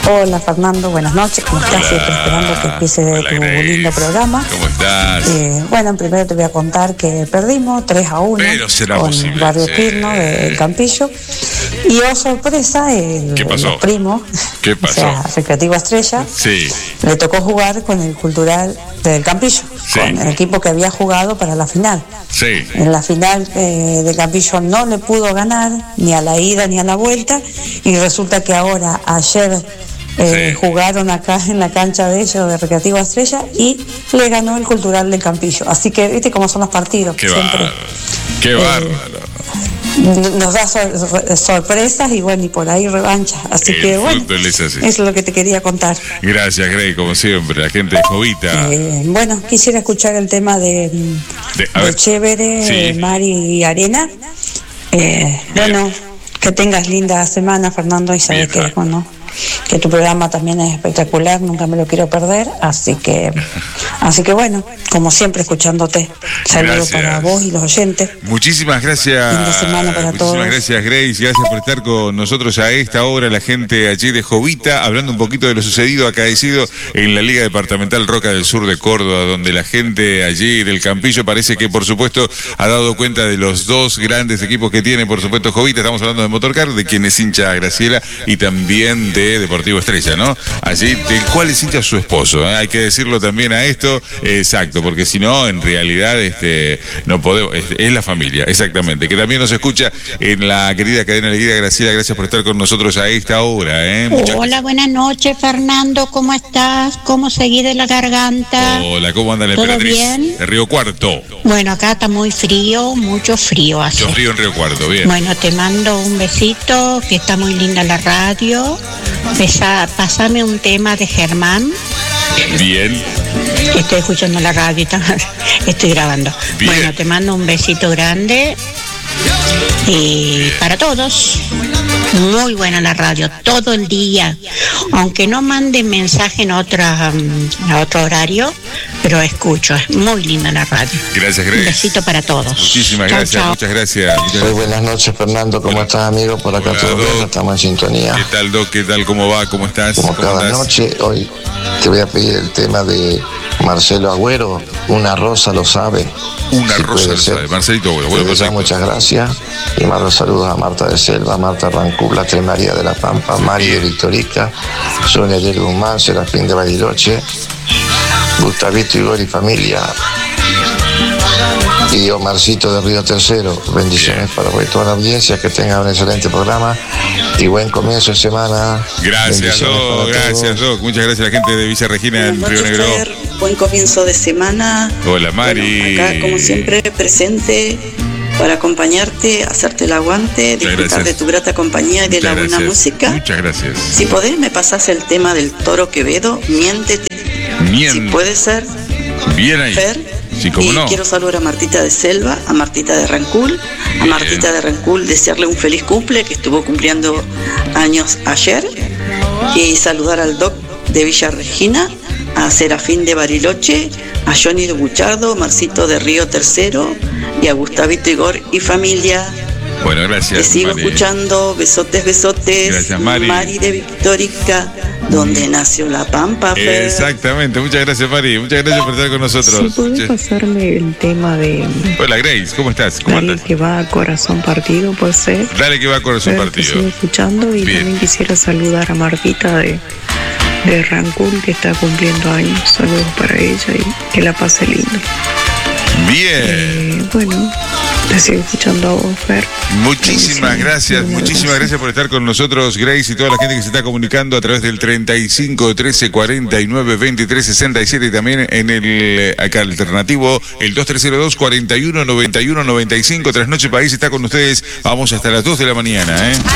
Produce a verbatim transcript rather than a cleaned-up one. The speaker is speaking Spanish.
Hola Fernando, buenas noches, ¿cómo estás? Hola. Siempre esperando que empiece Hola, tu Grace. lindo programa. ¿Cómo estás? Eh, bueno, primero te voy a contar que perdimos tres a uno Pero será con posible, Barrio sí. Quirno del Campillo. Y oh sorpresa, el, ¿Qué pasó? los primos, ¿Qué o pasó? sea, Recreativo Estrella, Sí, le tocó jugar con el Cultural del Campillo, Sí. con el equipo que había jugado para la final. sí. En la final eh, del Campillo no le pudo ganar ni a la ida ni a la vuelta, y resulta que ahora, ayer, eh, Sí. jugaron acá en la cancha de ellos, de Recreativo Estrella, y le ganó el Cultural del Campillo. Así que, viste cómo son los partidos. Qué siempre bárbaro. Qué bárbaro. nos da sor- sorpresas y bueno, y por ahí revancha. Así El que bueno, fútbol es así. eso es lo que te quería contar. Gracias, Grey, como siempre. La gente de Jovita. Eh, bueno, quisiera escuchar el tema de, De- a de ver. Chévere, Sí. eh, Mari y Arena. Eh, bueno, que tengas linda semana, Fernando, y sabes Bien, que, ja. bueno, que tu programa también es espectacular, nunca me lo quiero perder, así que, así que bueno, como siempre escuchándote. Saludos Gracias. para vos y los oyentes. Muchísimas gracias. Linda semana para Muchísimas todos. gracias, Grace. Gracias por estar con nosotros a esta hora, la gente allí de Jovita, hablando un poquito de lo sucedido, acaecido en la Liga Departamental Roca del Sur de Córdoba, donde la gente allí del Campillo parece que, por supuesto, ha dado cuenta de los dos grandes equipos que tiene, por supuesto, Jovita. Estamos hablando de Motorcar, de quien es hincha Graciela, y también de Deportivo Estrella, ¿no? Allí, del cual es hincha su esposo, ¿eh? Hay que decirlo también a esto, exacto, porque si no, en realidad, este, no podemos, es, es la familia, exactamente, que también nos escucha en la querida cadena Alegría. Graciela, gracias por estar con nosotros a esta hora, ¿eh? Muchas Hola, buenas noches, Fernando. ¿Cómo estás? ¿Cómo seguí de la garganta? Hola, ¿cómo anda la ¿Todo emperatriz? bien? De Río Cuarto. Bueno, acá está muy frío, mucho frío hace. Yo frío en Río Cuarto, bien. Bueno, te mando un besito, que está muy linda la radio. Pesa, pásame un tema de Germán. Bien. Estoy escuchando la radio, y ta- estoy grabando. Bien. Bueno, te mando un besito grande. Y para todos, muy buena la radio, todo el día. Aunque no manden mensaje en otra, mm, a otro horario, pero escucho, es muy linda la radio. Gracias, Un Grace. besito para todos. Muchísimas Chau, gracias, chau. muchas gracias. Muchas Muy gracias. buenas noches, Fernando. ¿Cómo Hola. estás, amigo? Por acá Hola, todo bien, Doc. estamos en sintonía. ¿Qué tal, Doc? ¿Qué tal? ¿Cómo va? ¿Cómo estás? Como ¿Cómo cada andás? noche, hoy te voy a pedir el tema de Marcelo Agüero, Una rosa lo sabe. Una Si rosa, puede lo ser. sabe. Marcelito, bueno, Te bueno, deseo perfecto. muchas gracias. Y mando saludos a Marta de Selva, Marta Rancú, la Tres María de la Pampa, Mari de Victorica, Sonia Ayer Guzmán, Serafín de Bariloche, Gustavito Igor y familia. Y Omarcito de Río Tercero. Bendiciones para vos y toda la audiencia, que tengan un excelente programa y buen comienzo de semana. Gracias, Bendiciones Doc. para Gracias, todos. Doc. Muchas gracias a la gente de Villa Regina en Río Negro. Buen comienzo de semana. Hola, Mari. Bueno, acá, como siempre, presente para acompañarte, hacerte el aguante, Muchas disfrutar gracias. de tu grata compañía y de Muchas la buena gracias. música. Muchas gracias. Si podés, me pasás el tema del Toro Quevedo, Miéntete. Bien. Si puede ser, Bien ahí. Fer. Sí, cómo y no. quiero saludar a Martita de Selva, a Martita de Rancul, a Bien. Martita de Rancul, desearle un feliz cumple, que estuvo cumpliendo años ayer, y saludar al Doc de Villa Regina, a Serafín de Bariloche, a Johnny de Buchardo, Marcito de Río Tercero y a Gustavito Igor y familia. Bueno, Te gracias, sigo Mari. escuchando, besotes, besotes. Gracias, Mari. de Victorica, donde nació la Pampa, Fer. Exactamente, muchas gracias, Mari. Muchas gracias por estar con nosotros. Si podés Che- pasarme el tema de Hola, Grace, ¿cómo estás? ¿Cómo Dale andas? que va a corazón partido, puede ser. Dale que va a corazón Pero te partido. sigo escuchando y Bien. también quisiera saludar a Martita de, de Rancún, que está cumpliendo años. Saludos para ella y que la pase lindo. Bien. Eh, bueno, te sigo escuchando a vos, Fer. Muchísimas Bendiciones. gracias, Un muchísimas abrazo. gracias por estar con nosotros, Grace, y toda la gente que se está comunicando a través del treinta y cinco, trece, cuarenta y nueve, veintitrés, sesenta y siete, y también en el eh, acá alternativo, el dos tres cero dos, cuarenta y uno, noventa y uno, noventa y cinco. Trasnoche País está con ustedes. Vamos hasta las dos de la mañana, ¿eh?